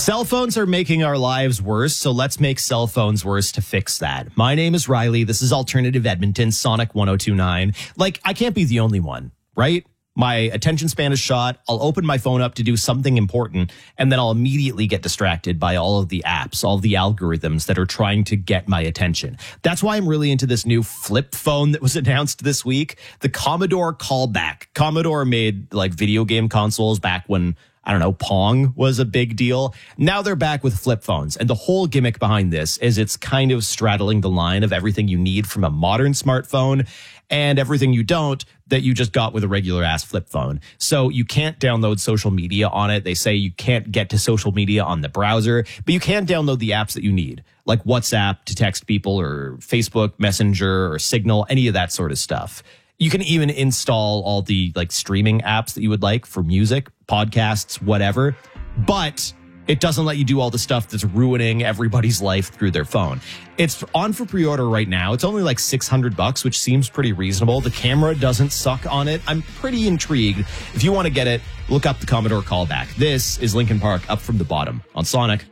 Cell phones are making our lives worse, so let's make cell phones worse to fix that. My name is Riley. This is Alternative Edmonton, Sonic 1029. Like, I can't be the only one, right? My attention span is shot. I'll open my phone up to do something important, and then I'll immediately get distracted by all of the apps, all of the algorithms that are trying to get my attention. That's why I'm really into this new flip phone that was announced this week, the Commodore Callback. Commodore made like video game consoles back when, I don't know, Pong was a big deal. Now they're back with flip phones. And the whole gimmick behind this is it's kind of straddling the line of everything you need from a modern smartphone and everything you don't that you just got with a regular ass flip phone. So you can't download social media on it. They say you can't get to social media on the browser, but you can download the apps that you need, like WhatsApp to text people or Facebook Messenger or Signal, any of that sort of stuff. You can even install all the like streaming apps that you would like for music, podcasts, whatever. But it doesn't let you do all the stuff that's ruining everybody's life through their phone. It's on for pre-order right now. It's only like $600, which seems pretty reasonable. The camera doesn't suck on it. I'm pretty intrigued. If you want to get it, look up the Commodore Callback. This is Linkin Park, Up From the Bottom on Sonic.